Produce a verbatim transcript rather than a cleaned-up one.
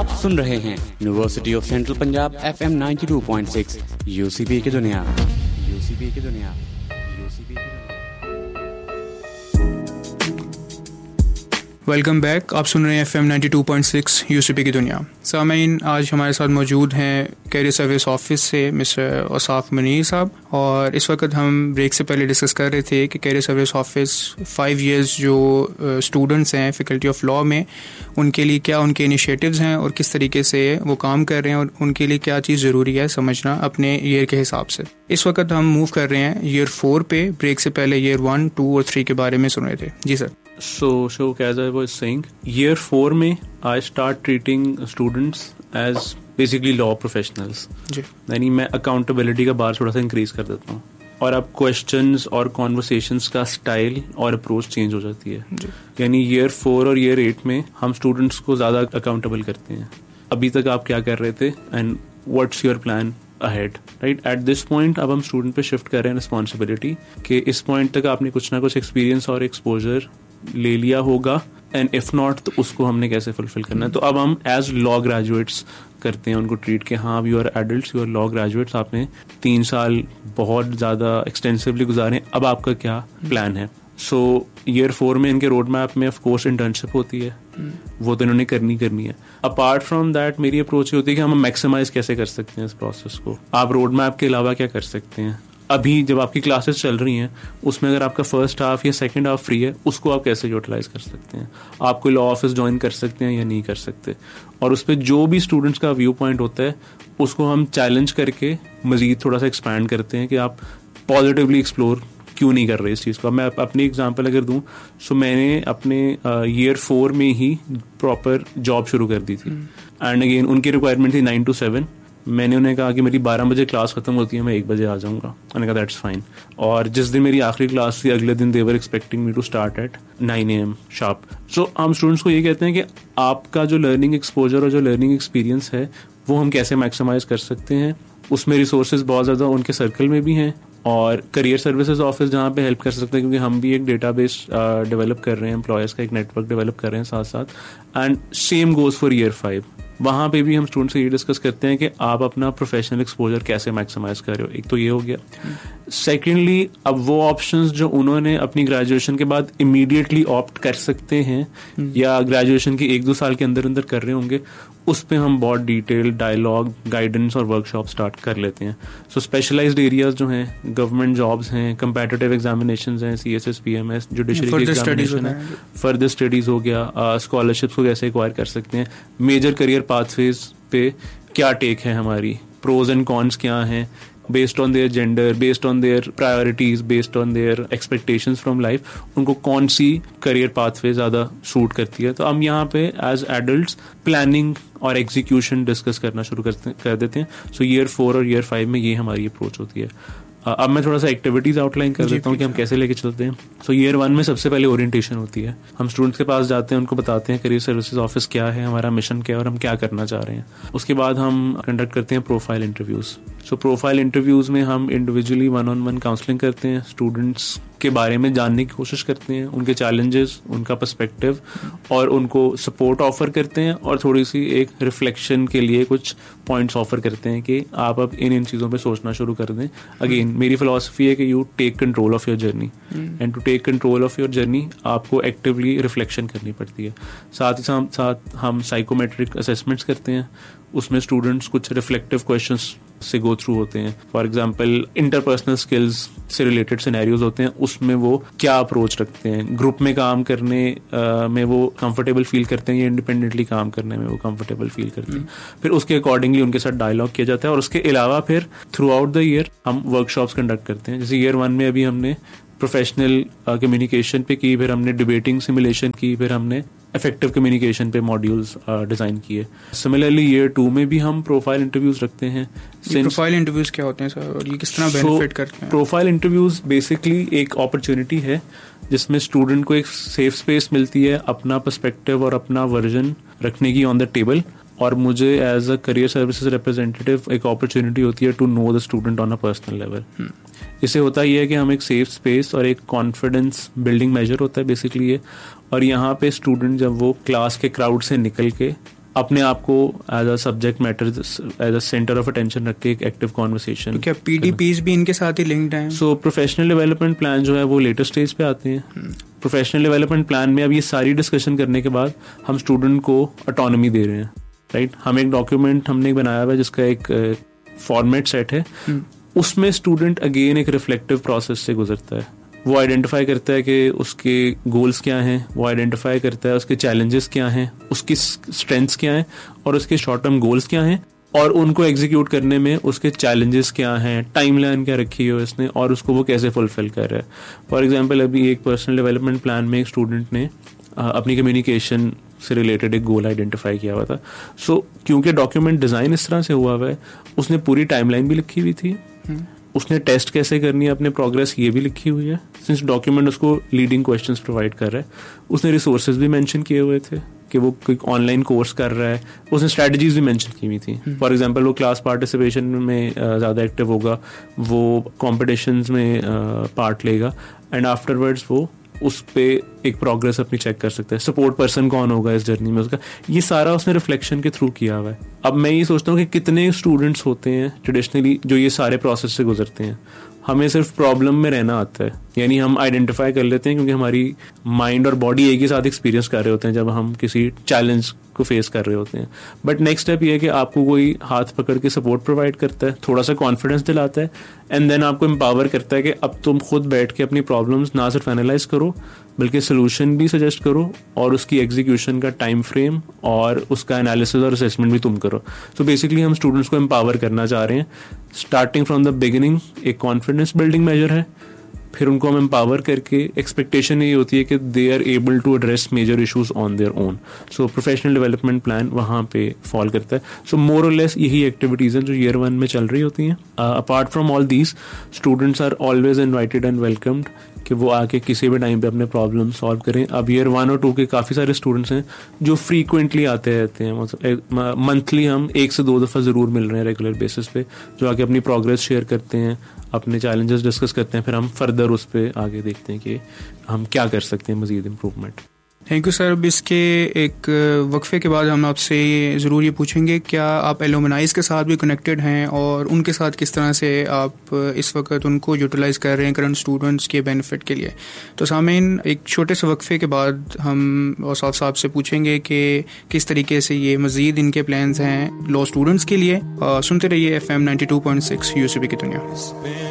आप सुन रहे हैं university of central Punjab F M ninety two point six UCP की दुनिया यूसीपी की दुनिया यूसीपी की दुनिया। Welcome back. आप सुन रहे हैं F M ninety two point six UCP की दुनिया। सामीन, आज हमारे साथ मौजूद हैं कैरियर सर्विस ऑफिस से मिस्टर औसाफ मुनीर साहब, और इस वक्त हम ब्रेक से पहले डिस्कस कर रहे थे कि career service office five years जो स्टूडेंट्स हैं फैकल्टी ऑफ लॉ में, उनके लिए क्या उनके इनिशिएटिव्स हैं और किस तरीके से वो काम कर रहे हैं और उनके लिए क्या चीज़ ज़रूरी है समझना अपने ईयर के हिसाब से। इस वक्त हम मूव कर रहे हैं ईयर फोर पे। ब्रेक से पहले ईयर वन टू और थ्री के बारे में सुन रहे थे। जी sir. So, so as I was saying, year four में I start treating students as basically law professionals. जी। यानी मैं accountability का बार थोड़ा सा increase कर देता हूँ, और अब questions और conversations का style और approach change हो जाती है। यानी year four और year eight में हम students को ज़्यादा accountable करते हैं। अभी तक आप क्या कर रहे थे and what's your plan ahead, right? At this point अब हम स्टूडेंट पे शिफ्ट कर रहे हैं रिस्पॉन्सिबिलिटी कि इस पॉइंट तक आपने कुछ ना कुछ एक्सपीरियंस और एक्सपोजर ले लिया होगा, एंड इफ नॉट तो उसको हमने कैसे फुलफिल करना है। तो अब हम एज लॉ ग्रेजुएट्स करते हैं उनको ट्रीट के, हाँ अब you are adults, you are law graduates, आपने तीन साल बहुत ज़्यादा एक्सटेंसिवली गुजारे, अब आपका क्या प्लान है। सो ईयर फोर में इनके रोड मैप में ऑफ कोर्स इंटर्नशिप होती है, वो तो इन्होंने करनी करनी है। अपार्ट फ्रॉम दैट मेरी अप्रोच ये होती है कि हम मैक्सिमाइज कैसे कर सकते हैं इस प्रोसेस को। आप रोड मैप के अलावा क्या कर सकते हैं। अभी जब आपकी क्लासेस चल रही हैं उसमें अगर आपका फर्स्ट हाफ या सेकंड हाफ फ्री है, उसको आप कैसे यूटिलाइज कर सकते हैं। आप कोई लॉ ऑफिस ज्वाइन कर सकते हैं या नहीं कर सकते, और उस पर जो भी स्टूडेंट्स का व्यू पॉइंट होता है उसको हम चैलेंज करके मजीद थोड़ा सा एक्सपैंड करते हैं कि आप पॉजिटिवली एक्सप्लोर क्यों नहीं कर रहे इस चीज़ को। मैं अपनी एग्जांपल अगर दूं, सो मैंने अपने ईयर uh, फोर में ही प्रॉपर जॉब शुरू कर दी थी, एंड अगेन उनकी रिक्वायरमेंट थी नाइन टू सेवन। मैंने उन्हें कहा कि मेरी बारह बजे क्लास खत्म होती है, मैं एक बजे आ जाऊंगा। मैंने कहा दैट्स फाइन। और जिस दिन मेरी आखिरी क्लास थी अगले दिन देवर expecting me to start at nine A M sharp. सो हम स्टूडेंट्स को ये कहते हैं कि आपका जो लर्निंग एक्सपोजर और जो लर्निंग एक्सपीरियंस है वो हम कैसे मैक्सिमाइज कर सकते हैं। उसमें रिसोर्सेज बहुत ज़्यादा उनके सर्कल में भी हैं, और करियर सर्विसेज ऑफिस जहाँ पे हेल्प कर सकते हैं, क्योंकि हम भी एक डेटाबेस डेवलप कर रहे हैं, एम्प्लॉयज़ का एक नेटवर्क डेवलप कर रहे हैं साथ साथ। And same goes for year five. वहाँ पे भी हम स्टूडेंट से ये डिस्कस करते हैं कि आप अपना प्रोफेशनल एक्सपोजर कैसे मैक्सिमाइज कर रहे हो। एक तो ये हो गया। सेकेंडली, अब वो ऑप्शंस जो उन्होंने अपनी ग्रेजुएशन के बाद इमीडिएटली ऑप्ट कर सकते हैं या ग्रेजुएशन के एक दो साल के अंदर अंदर कर रहे होंगे, उस पर हम बहुत डिटेल डायलॉग, गाइडेंस और वर्कशॉप स्टार्ट कर लेते हैं। सो स्पेशलाइज्ड एरियाज जो हैं, गवर्नमेंट जॉब्स हैं, कंपेटिटिव एग्जामिनेशंस हैं, C S S P M S, judiciary की एग्जामिनेशन है, फर्दर स्टडीज हो गया, स्कॉलरशिप्स को कैसे एक्वायर कर सकते हैं, मेजर करियर पाथवेज पे क्या टेक है हमारी, प्रोज एंड कॉन्स क्या हैं, based on their gender, based on their priorities, based on their expectations from life, उनको कौन सी करियर पाथवे ज़्यादा सूट करती है। तो हम यहाँ पे एज एडल्ट्स प्लानिंग और एग्जीक्यूशन डिस्कस करना शुरू करते कर देते हैं। सो ईयर फोर और ईयर फाइव में ये हमारी अप्रोच होती है। अब मैं थोड़ा सा एक्टिविटीज आउटलाइन कर देता हूँ कि हम कैसे लेके चलते हैं। सो ईयर वन में सबसे पहले ओरिएंटेशन होती है। हम स्टूडेंट्स के पास जाते हैं, उनको बताते हैं करियर सर्विसेज ऑफिस क्या है, हमारा मिशन क्या है और हम क्या करना चाह रहे हैं। उसके बाद हम कंडक्ट करते हैं प्रोफाइल इंटरव्यूज। सो प्रोफाइल इंटरव्यूज में हम individually one on one counselling करते हैं, स्टूडेंट्स के बारे में जानने की कोशिश करते हैं, उनके चैलेंजेस, उनका पर्सपेक्टिव, और उनको सपोर्ट ऑफर करते हैं, और थोड़ी सी एक रिफ्लेक्शन के लिए कुछ पॉइंट्स ऑफर करते हैं कि आप अब इन इन चीज़ों पे सोचना शुरू कर दें। अगेन मेरी फिलॉसफी है कि you take control of your journey, and to take control of your journey आपको एक्टिवली रिफ्लेक्शन करनी पड़ती है। साथ ही साथ साथ हम साइकोमेट्रिक असेसमेंट्स करते हैं, उसमें स्टूडेंट्स कुछ रिफ्लेक्टिव क्वेश्चंस से गो थ्रू होते हैं। फॉर एग्जांपल इंटरपर्सनल स्किल्स से रिलेटेड सिनेरियोज होते हैं, उसमें वो क्या अप्रोच रखते हैं, ग्रुप में काम करने uh, में वो कंफर्टेबल फील करते हैं या इंडिपेंडेंटली काम करने में वो कंफर्टेबल फील करते हैं। फिर उसके अकॉर्डिंगली उनके साथ डायलॉग किया जाता है, और उसके अलावा फिर थ्रू आउट द ईयर हम वर्कशॉप्स कंडक्ट करते हैं। जैसे ईयर वन में अभी हमने प्रोफेशनल कम्युनिकेशन uh, पे की, फिर हमने डिबेटिंग सिमुलेशन की, फिर हमने इफेक्टिव कम्युनिकेशन पे मॉड्यूल्स डिजाइन किए। सिमिलरली ईयर टू में भी हम प्रोफाइल इंटरव्यूज रखते हैं। प्रोफाइल इंटरव्यूज क्या होते हैं सर, और ये किस तरह बेनिफिट करते हैं? प्रोफाइल इंटरव्यूज बेसिकली एक अपॉर्चुनिटी है जिसमें स्टूडेंट को एक सेफ स्पेस मिलती है अपना पर्सपेक्टिव और अपना वर्जन रखने की ऑन द टेबल, और मुझे as a career services representative एक अपॉर्चुनिटी होती है to know the student on a personal level. इससे होता ही है कि हम एक सेफ स्पेस और एक कॉन्फिडेंस बिल्डिंग मेजर होता है बेसिकली ये, और यहाँ पे स्टूडेंट जब वो क्लास के क्राउड से निकल के अपने आप को as a subject matter as a centre of attention रख के एक एक्टिव कॉन्वर्सेशन. तो क्या पीडीपीज भी इनके साथ ही लिंक्ड हैं? सो प्रोफेशनल डेवलपमेंट प्लान जो है वो लेटर स्टेज पे आते हैं. प्रोफेशनल डेवलपमेंट प्लान में अब ये सारी डिस्कशन करने के बाद हम स्टूडेंट को ऑटोनॉमी दे रहे हैं, राइट. हम एक डॉक्यूमेंट हमने बनाया हुआ है जिसका एक फॉर्मेट सेट है. उसमें स्टूडेंट अगेन एक रिफ्लेक्टिव प्रोसेस से गुजरता है. वो आइडेंटिफाई करता है कि उसके गोल्स क्या हैं, वो आइडेंटिफाई करता है उसके चैलेंजेस क्या हैं, उसकी स्ट्रेंथ्स क्या हैं और उसके शॉर्ट टर्म गोल्स क्या हैं, और उनको एग्जीक्यूट करने में उसके चैलेंजेस क्या हैं, टाइमलाइन क्या रखी है इसने, और उसको वो कैसे फुलफिल कर रहा है. फॉर एग्जांपल अभी एक पर्सनल डेवलपमेंट प्लान में एक स्टूडेंट ने अपनी कम्युनिकेशन से रिलेटेड एक गोल आइडेंटिफाई किया हुआ था. सो so, क्योंकि डॉक्यूमेंट डिज़ाइन इस तरह से हुआ हुआ है, उसने पूरी टाइमलाइन भी लिखी हुई थी. उसने टेस्ट कैसे करनी है अपने प्रोग्रेस ये भी लिखी हुई है, सिंस डॉक्यूमेंट उसको लीडिंग क्वेश्चंस प्रोवाइड कर रहा है. उसने रिसोर्सेज भी मेंशन किए हुए थे कि वो कोई ऑनलाइन कोर्स कर रहा है. उसने स्ट्रेटजीज भी मेंशन की हुई थी. फॉर एग्जांपल वो क्लास पार्टिसिपेशन में ज़्यादा एक्टिव होगा, वो कॉम्पिटिशन्स में पार्ट लेगा, एंड आफ्टरवर्ड्स वो उस पे एक प्रोग्रेस अपनी चेक कर सकता है. सपोर्ट पर्सन कौन होगा इस जर्नी में उसका, ये सारा उसने रिफ्लेक्शन के थ्रू किया हुआ है. अब मैं ये सोचता हूँ कि कितने स्टूडेंट्स होते हैं ट्रेडिशनली जो ये सारे प्रोसेस से गुजरते हैं. हमें सिर्फ प्रॉब्लम में रहना आता है, यानी हम आइडेंटिफाई कर लेते हैं क्योंकि हमारी माइंड और बॉडी एक ही साथ एक्सपीरियंस कर रहे होते हैं जब हम किसी चैलेंज को फेस कर रहे होते हैं. बट नेक्स्ट स्टेप ये है कि आपको कोई हाथ पकड़ के सपोर्ट प्रोवाइड करता है, थोड़ा सा कॉन्फिडेंस दिलाता है, एंड देन आपको एम्पावर करता है कि अब तुम खुद बैठ के अपनी प्रॉब्लम्स ना सिर्फ एनालाइज करो बल्कि सोल्यूशन भी सजेस्ट करो, और उसकी एग्जीक्यूशन का टाइम फ्रेम और उसका एनालिसिस और असेसमेंट भी तुम करो. तो बेसिकली हम स्टूडेंट्स को एम्पावर करना चाह रहे हैं. स्टार्टिंग फ्रॉम द बिगिनिंग एक कॉन्फिडेंस बिल्डिंग मेजर है, फिर उनको हम एम्पावर करके एक्सपेक्टेशन ये होती है कि they are able to address major issues on their own. So professional development plan वहाँ पे फॉल करता है. सो मोर और लेस यही एक्टिविटीज़ हैं जो ईयर वन में चल रही होती हैं. Apart from all these, students are always invited and welcomed कि वो आके किसी भी टाइम पे अपने प्रॉब्लम सॉल्व करें. अब ईयर वन और टू के काफ़ी सारे स्टूडेंट्स हैं जो फ्रीक्वेंटली आते रहते हैं. मतलब मंथली हम एक से दो दफ़ा ज़रूर मिल रहे हैं रेगुलर बेसिस पे, जो आके अपनी प्रोग्रेस शेयर करते हैं, अपने चैलेंजेस डिस्कस करते हैं, फिर हम फर्दर उस पर आगे देखते हैं कि हम क्या कर सकते हैं मज़ीद इम्प्रूवमेंट. Thank you sir. अब इसके एक वक्फे के बाद हम आपसे ज़रूर ये पूछेंगे, क्या आप एलुमनाइज के साथ भी कनेक्टेड हैं और उनके साथ किस तरह से आप इस वक्त उनको यूटिलाइज़ कर रहे हैं करंट स्टूडेंट्स के बेनिफिट के लिए. तो सामीन, एक छोटे से वक्फे के बाद हम औसाफ साहब से पूछेंगे कि किस तरीके से ये मज़ीद इनके प्लान्स हैं लॉ स्टूडेंट्स के लिए. सुनते रहिए F M ninety two point six UCB की दुनिया.